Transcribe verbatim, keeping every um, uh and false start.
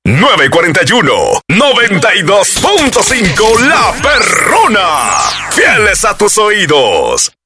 nueve cuarenta y uno, noventa y dos punto cinco La Perrona. Fieles a tus oídos.